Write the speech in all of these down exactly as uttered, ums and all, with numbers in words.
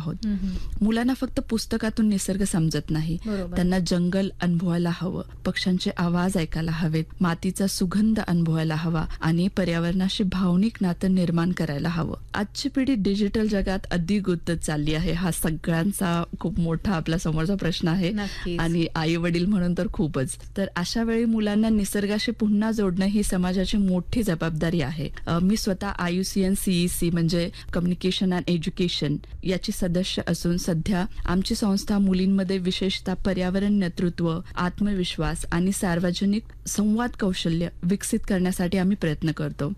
आहोत. मुलांना फक्त पुस्तकातून निसर्ग समजत नाही, त्यांना जंगल अनुभवायला हवं, पक्ष्यांचे आवाज ऐकायला हवेत, मातीचा सुगंध अनुभवायला हवा आणि पर्यावरणाशी भावनिक नातं निर्माण करायला हवं. आजची पिढी डिजिटल जगात अधिक गुंतत चालली आहे. हा सगळ्यांचा खूप मोठा आपल्या समोरचा प्रश्न आहे आणि आई वडील म्हणून तर खूपच. तर अशा वेळी मुलांना निसर्गाशी पुन्हा जोडणं ही समाजाची मोठी जबाबदारी आहे. मी स्वतः आयुसीएन सीईसी म्हणजे कम्युनिकेशन अँड एज्युकेशन याची सदस्य असून सध्या आमची संस्था मुलींमध्ये विशेषतः पर्यावरण नेतृत्व, आत्मविश्वास आणि सार्वजनिक संवाद कौशल्य विकसित करण्यासाठी आम्ही प्रयत्न करतो.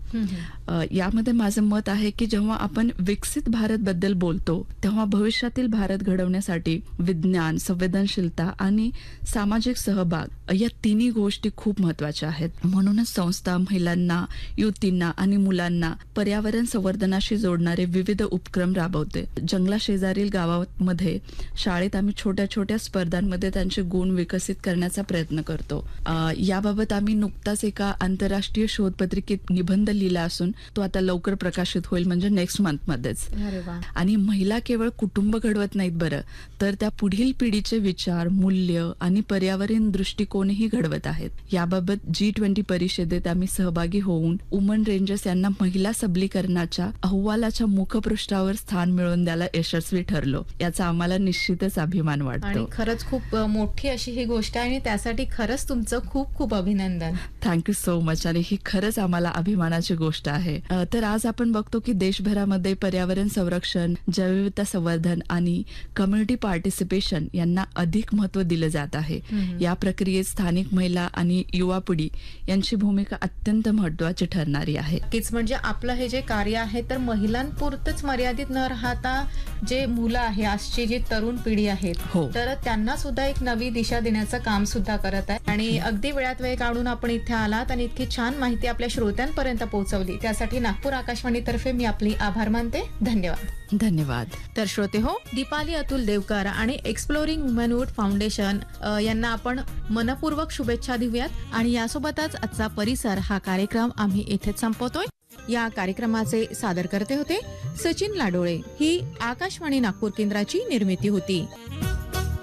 यामध्ये माझं मत आहे की जेव्हा आपण विकसित भारत बद्दल बोलतो तेव्हा भविष्यातील भारत घडवण्यासाठी विज्ञान, संवेदनशीलता आणि सामाजिक सहभाग या तिन्ही गोष्टी खूप महत्वाच्या आहेत. म्हणूनच संस्था महिलांना, युवतींना आणि मुलांना पर्यावरण संवर्धनाशी जोडणारे विविध उपक्रम राबवते. जंगला शेजारील गावामध्ये शाळेत आम्ही छोट्या छोट्या स्पर्धांमध्ये त्यांचे गुण विकसित करण्याचा प्रयत्न करतो. याबाबत आम्ही नुकताच एका आंतरराष्ट्रीय शोधपत्रिकेत निबंध लिहिला असून तो आता लवकर प्रकाशित होईल, म्हणजे नेक्स्ट मंथ मध्येच. आणि महिला केवळ कुटुंब घडवत नाहीत बरं, तर त्या पुढील पिढीचे विचार, मूल्य आणि पर्यावरण दृष्टिकोनही घडवत आहेत. याबाबत जी ट्वेंटी परिषदेत आम्ही सहभागी होऊन वुमन रेंजर्स यांना महिला सबलीकरणाच्या अहवालाच्या मुखपृष्ठावर स्थान मिळवून द्यायला यशस्वी ठरलो. याचा आम्हाला निश्चितच अभिमान वाटतो. आणि खरंच खूप मोठी अशी ही गोष्ट आहे आणि त्यासाठी खरंच तुमचं खूप खूप अभिनंदन. Thank you so much. आणि ही खरंच आम्हाला अभिमानाची गोष्ट आहे. तर आज आपण बघतो की देशभरामध्ये पर्यावरण संरक्षण, जैवविविधता संवर्धन आणि कम्युनिटी पार्टिसिपेशन यांना अधिक महत्व दिलं जात आहे. या प्रक्रियेत स्थानिक महिला आणि युवा पिढी यांची भूमिका अत्यंत महत्वाची ठरणारी आहे. नक्कीच. म्हणजे आपलं हे जे कार्य आहे तर महिलांपुरतच मर्यादित न राहता जे मुलं आहे, आजची जी तरुण पिढी आहे, तर त्यांना सुद्धा एक नवी दिशा देण्याचं काम सुद्धा करत आहे. आणि अगदी वेळात वेळ काढून आपण इथे आलात आणि इतकी छान माहिती आपल्या श्रोत्यांपर्यंत पोहोचवली, त्यासाठी नागपूर आकाशवाणीतर्फे मी आपली आभार मानते. धन्यवाद. धन्यवाद. तर श्रोते हो, दीपाली अतुल देवकर आणि एक्सप्लोरिंग वुमनहूड फाउंडेशन यांना आपण मनपूर्वक शुभेच्छा देऊयात. आणि यासोबतच आजचा परिसर हा कार्यक्रम आम्ही इथेच संपवतोय. या कार्यक्रमाचे सादर करते होते सचिन लाडोळे. ही आकाशवाणी नागपूर केंद्राची निर्मिती होती.